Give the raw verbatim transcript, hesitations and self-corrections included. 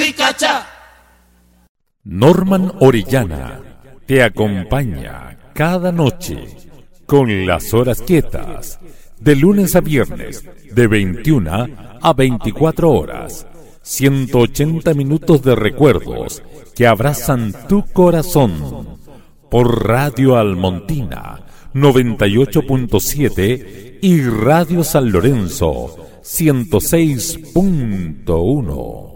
Ricachá. Norman Orellana te acompaña cada noche con las horas quietas, de lunes a viernes, de veintiuna a veinticuatro horas. ciento ochenta minutos de recuerdos que abrazan tu corazón. Por Radio Almontina noventa y ocho punto siete y Radio San Lorenzo ciento seis punto uno.